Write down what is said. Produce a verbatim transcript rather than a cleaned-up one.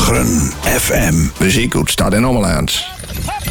Lacheren F M. Muziek uit Stad en Ommeland.